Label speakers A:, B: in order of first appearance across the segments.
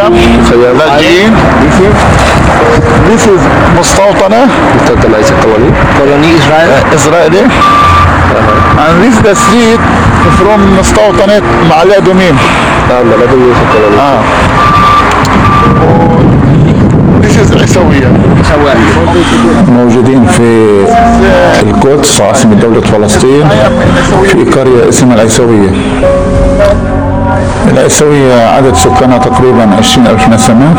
A: خيام لاجئين. This is مستوطنة
B: colony
A: إسرائيلي. And this is the street from مستوطنة معلي أدومين. This is عيسوية. موجودين في القدس عاصمة دولة فلسطين في قرية اسمها العيسوية. العيسوية عدد سكانها تقريبا 20,000 نسمة.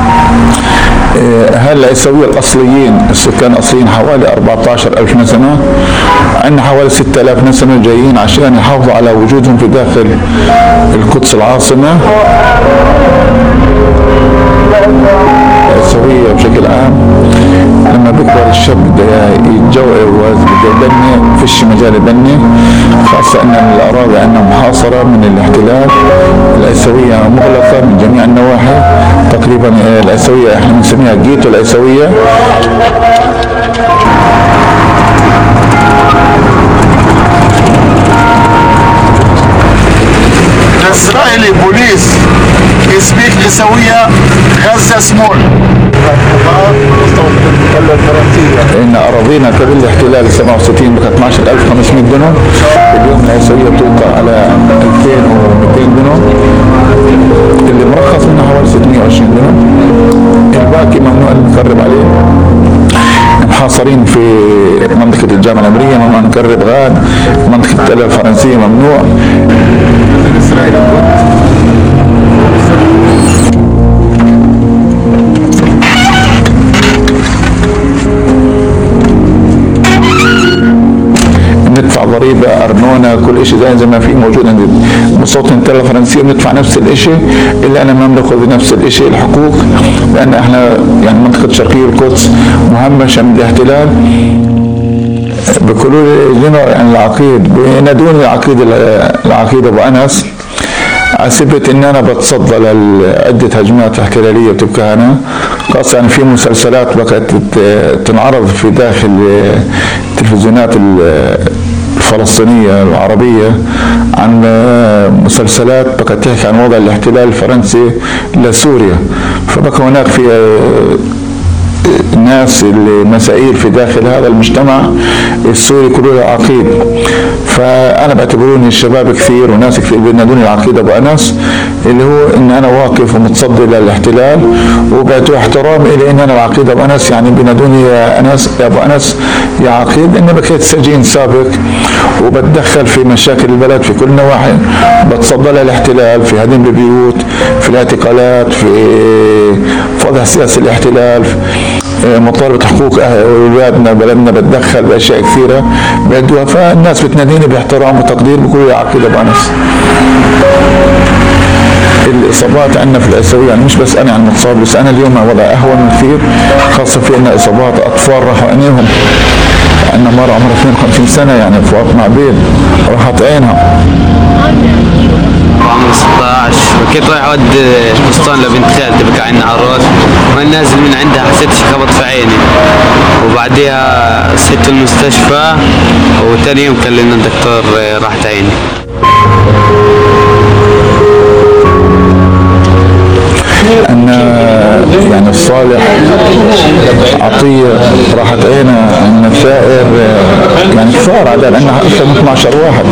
A: العيسوية الأصليين السكان الأصليين حوالي 14,000 نسمة. عندنا حوالي 6,000 نسمة جايين عشان يحافظوا على وجودهم في داخل القدس العاصمة. العيسوية بشكل عام لما بيكبر الشاب بده يتجوز بده يبني فيش مجال يبني، خاصة ان الاراضي عندنا محاصرة من الاحتلال. العيسوية مغلقة من جميع النواحي تقريبا. العيسوية احنا بنسميها جيتو العيسوية. Israeli police speak عيسوية غزة سمول. إن أراضينا قبل الاحتلال 67 بقت 12,500 دنم. اليوم العيسوية توقع على 2,200 دنم. اللي مرخص منها حوالي 620 دنم. الباقي ممنوع نقرب عليه. محاصرين في منطقة الجامعة الأمريكية، ممنوع نقرب غاد. منطقة التلة الفرنسية ممنوع. الإسرائيلي ندفع ضريبة أرنونة كل شيء زي ما في موجود عند مستوطن التلة الفرنسية. بندفع نفس الشيء إلا أنا ما بناخذ نفس الشيء الحقوق، لأن احنا يعني منطقة شرقية القدس مهمشة من الاحتلال. بيقولوا لي يعني العقيد بينادوني العقيد أبو أنس عسبت ان انا بتصدى لعدة هجمات احتلالية بتبقى هنا، خاصة يعني في مسلسلات بقت تنعرض في داخل التلفزيونات الفلسطينية العربية عن مسلسلات بقت تحكي عن وضع الاحتلال الفرنسي لسوريا. فبقى هناك في الناس اللي مسائل في داخل هذا المجتمع السوري كله عقيد. فانا بعتبروني الشباب كثير وناس كثير بينادوني العقيد ابو انس، اللي هو ان انا واقف ومتصدي للاحتلال وبعطوا احترام الي ان انا العقيد ابو انس. يعني بينادوني يا انس يا ابو انس يا عقيد، اني بكيت سجين سابق وبتدخل في مشاكل البلد في كل نواحي، بتصدى للاحتلال في هدم البيوت، في الاعتقالات، في وضع سياسي الاحتلال، مطالبة حقوق اولادنا بلدنا، بتدخل باشياء كثيرة بدوها. فالناس بتناديني باحترام وتقدير بيقولوا يا عقيد ابو انس. الاصابات عندنا في العيسوية يعني مش بس انا يعني متصاب، بس انا اليوم وضع اهون كثير، خاصة في عندنا اصابات اطفال راحوا عينيهم. عندنا مرة عمرها 52 سنة يعني فوق معبيد راحت عينها.
B: عمري 16 وكنت رايح اودي فستان لبنت خالتي بكى عنا عراس، وانا نازل من عندها حسيت شي خبط في عيني، وبعديها صحيت المستشفى وتاني يوم كلمنا الدكتور راحت عيني.
A: أن يعني الصالح عطية راحت عينها، أن الثائر يعني كثار عدد، أنها أكثر من 12 واحد.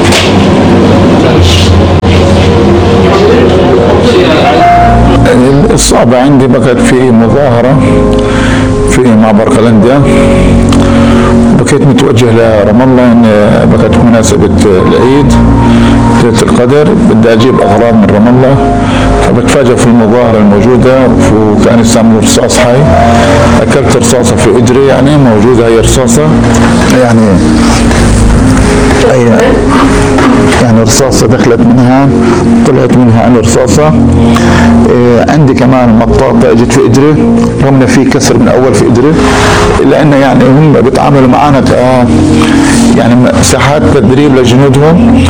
A: الإصابة عندي بقت في مظاهرة في معبر قلنديا، بقيت متوجه لرام الله، إن بقت مناسبة العيد ليلة القدر بدي أجيب أغراض من رام الله، فبتفاجئ في المظاهرة الموجودة وكان يستعملوا رصاص حي. أكلت رصاصة في إجري يعني موجودة هي رصاصة يعني رصاصة دخلت منها طلعت منها عن رصاصة. عندي كمان مطاطة اجت في اجري رغم في كسر من اول في اجري، لان يعني هم بيتعاملوا معنا يعني ساحات تدريب لجنودهم.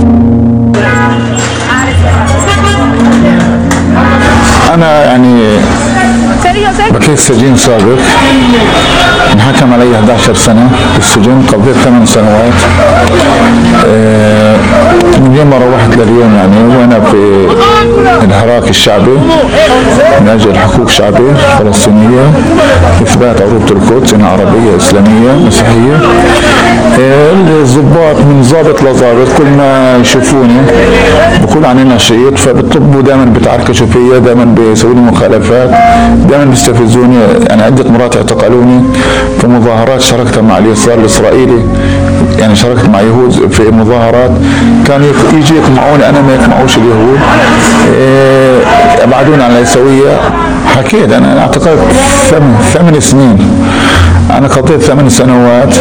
A: انا يعني بكيت سجين سابق، انحكم علي 11 سنة في السجن، قضيت 8 سنوات. من يوم ما روحت لليوم يعني وانا في الحراك الشعبي من أجل حقوق شعبية فلسطينية، إثبات عروبة القدس إنها عربية إسلامية مسيحية. الضباط من ضابط لضابط كل ما يشوفوني بقول عني نشيط، فبيطبوا دائما بتعركشوا فيا، دائما بيسووا لي مخالفات، دائما بيستفزوني. يعني عدة مرات اعتقلوني في مظاهرات شاركتها مع اليسار الإسرائيلي، يعني شاركت مع يهود في مظاهرات كانوا يجي يقمعوني انا ما يقمعوش اليهود. ابعدوني عن اليسويه. حكيت انا اعتقلت 8 سنين، انا قضيت 8 سنوات،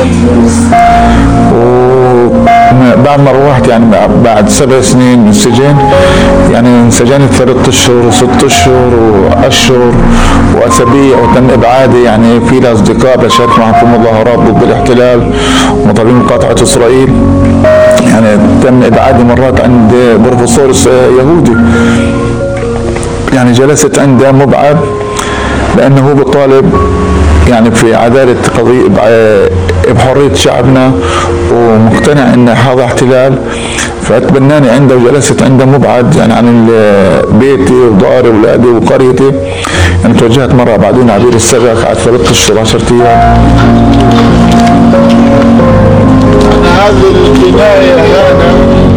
A: وبعد ما روحت يعني بعد 7 سنين من السجن يعني انسجنت 3 اشهر و6 اشهر واشهر واسابيع، وتم ابعادي. يعني في لي اصدقاء بشارك معهم في مظاهرات ضد الاحتلال ومطالبين مقاطعه اسرائيل، يعني تم ابعادي مرات عند بروفيسور يهودي، يعني جلست عنده مبعد لانه هو بيطالب يعني في عداله قضيه بحريه شعبنا، ومقتنع ان هذا احتلال. فاتبناني عنده وجلست عنده مبعد يعني عن بيتي وداري واولادي وقريتي. يعني توجهت مره بعدوني عبير السبع، قعدت 3 اشهر 10 ايام.
C: هذه البدايه هذا